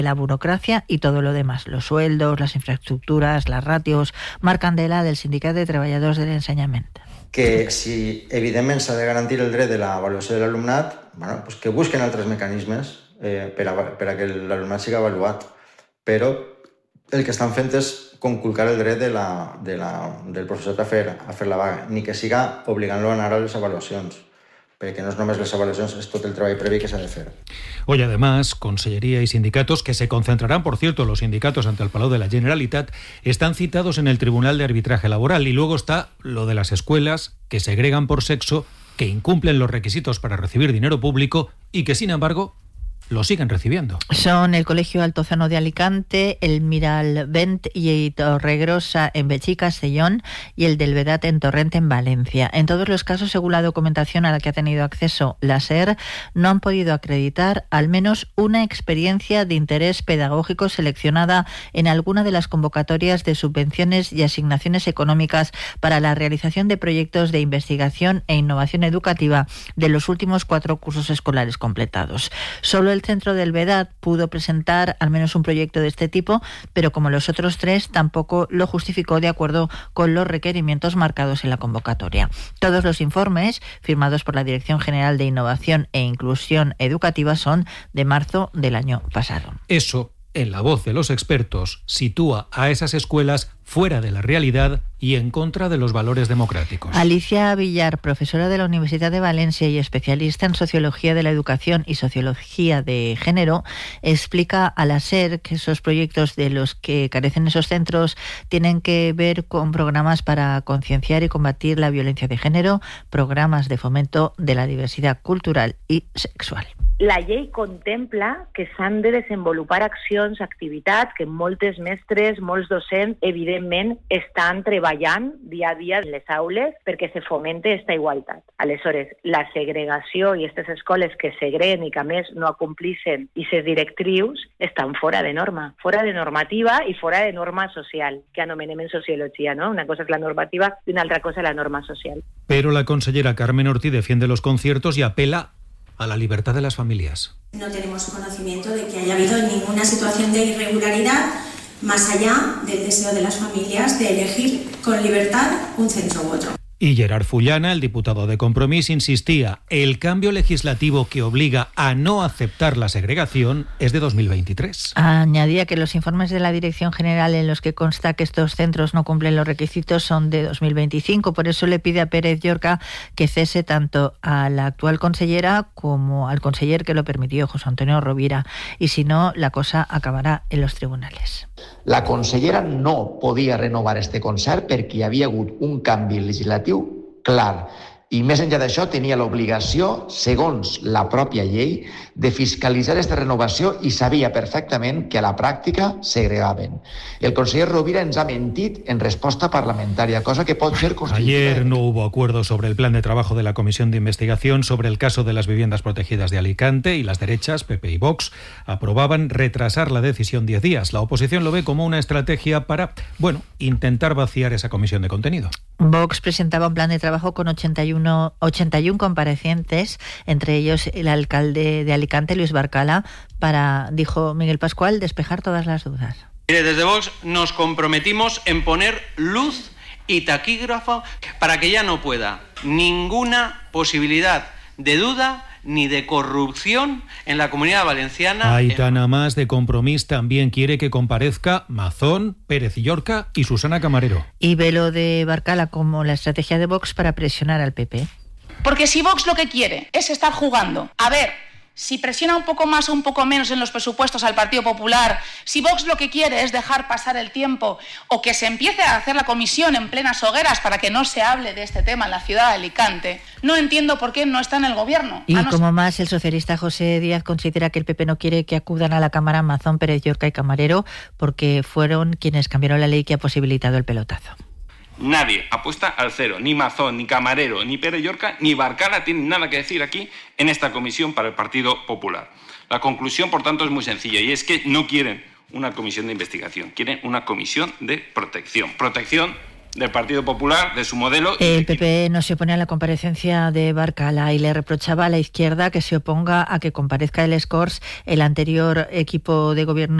La burocracia y todo lo demás, los sueldos, las infraestructuras, las ratios. Marc Candela, del Sindicat de Treballadors de l'Ensenyament. Que si evidentment s'ha de garantir el dret de l'avaluació de l'alumnat, bueno, pues que busquen altres mecanismes per a que l'alumnat sigui avaluat. Però el que estan fent és conculcar el dret del professorat a fer la vaga, ni que siga obligant-lo a anar a les avaluacions. Porque no es només les evaluacions, es tot el treball previ que s'ha de fer. Hoy, además, Consellería y sindicatos, que se concentrarán, por cierto, los sindicatos ante el Palau de la Generalitat, están citados en el Tribunal de Arbitraje Laboral. Y luego está lo de las escuelas que segregan por sexo, que incumplen los requisitos para recibir dinero público y que, sin embargo, lo siguen recibiendo. Son el Colegio Altozano de Alicante, el Miralbent y Torregrosa en Betxí, Castellón, y el del Vedat en Torrent, en Valencia. En todos los casos, según la documentación a la que ha tenido acceso la SER, no han podido acreditar al menos una experiencia de interés pedagógico seleccionada en alguna de las convocatorias de subvenciones y asignaciones económicas para la realización de proyectos de investigación e innovación educativa de los últimos 4 cursos escolares completados. Solo el Centro del Vedat pudo presentar al menos un proyecto de este tipo, pero como los otros 3 tampoco lo justificó de acuerdo con los requerimientos marcados en la convocatoria. Todos los informes firmados por la Dirección General de Innovación e Inclusión Educativa son de marzo del año pasado. Eso, en la voz de los expertos, sitúa a esas escuelas fuera de la realidad y en contra de los valores democráticos. Alicia Villar, profesora de la Universidad de Valencia y especialista en Sociología de la Educación y Sociología de Género, explica a la SER que esos proyectos de los que carecen esos centros tienen que ver con programas para concienciar y combatir la violencia de género, programas de fomento de la diversidad cultural y sexual. La llei contempla que s'han de desenvolupar accions, activitats que moltes mestres, molts docents, evidentment, estan treballant dia a dia en les aules perquè se fomente esta igualtat. Aleshores, la segregació i aquestes escoles que segreguen i que a més no acomplixen aquestes directrius estan fora de norma, fora de normativa i fora de norma social, que anomenem en sociologia, ¿no? Una cosa és la normativa i una altra cosa la norma social. Pero la consellera Carmen Ortí defiende los conciertos y apela a la libertad de las familias. No tenemos conocimiento de que haya habido ninguna situación de irregularidad más allá del deseo de las familias de elegir con libertad un centro u otro. Y Gerard Fullana, el diputado de Compromís, insistía, el cambio legislativo que obliga a no aceptar la segregación es de 2023. Añadía que los informes de la Dirección General en los que consta que estos centros no cumplen los requisitos son de 2025. Por eso le pide a Pérez Llorca que cese tanto a la actual consellera como al conseller que lo permitió, José Antonio Rovira. Y si no, la cosa acabarà en los tribunales. La consellera no podia renovar este concert perquè hi havia hagut un canvi legislatiu clar. I més enllà d'això tenia l'obligació, segons la pròpia llei, de fiscalitzar aquesta renovació i sabia perfectament que a la pràctica segregaven. El conseller Rovira ens ha mentit en resposta parlamentària, cosa que pot ser constitucional. Ayer no hubo acuerdo sobre el plan de trabajo de la Comisión de Investigación sobre el caso de las viviendas protegidas de Alicante y las derechas, PP y Vox, aprobaban retrasar la decisión 10 días. La oposición lo ve como una estrategia para, intentar vaciar esa comisión de contenido. Vox presentaba un plan de trabajo con 81 comparecientes, entre ellos el alcalde de Alicante, Luis Barcala, para, dijo Miguel Pascual, despejar todas las dudas. Mire, desde Vox nos comprometimos en poner luz y taquígrafo para que ya no pueda ninguna posibilidad de duda ni de corrupción en la Comunidad Valenciana. Aitana Mas, de Compromís, también quiere que comparezca Mazón, Pérez Llorca y Susana Camarero. Y ve lo de Barcala como la estrategia de Vox para presionar al PP. Porque si Vox lo que quiere es estar jugando, a ver si presiona un poco más o un poco menos en los presupuestos al Partido Popular, si Vox lo que quiere es dejar pasar el tiempo o que se empiece a hacer la comisión en plenas hogueras para que no se hable de este tema en la ciudad de Alicante, no entiendo por qué no está en el gobierno. Y como más, el socialista José Díaz considera que el PP no quiere que acudan a la Cámara Mazón, Pérez Llorca y Camarero porque fueron quienes cambiaron la ley que ha posibilitado el pelotazo. Nadie apuesta al cero, ni Mazón, ni Camarero, ni Pérez Llorca, ni Barcala tienen nada que decir aquí en esta comisión para el Partido Popular. La conclusión, por tanto, es muy sencilla y es que no quieren una comisión de investigación, quieren una comisión de protección. Protección del Partido Popular, de su modelo. El PP no se opone a la comparecencia de Barcala y le reprochaba a la izquierda que se oponga a que comparezca el Escorts, el anterior equipo de gobierno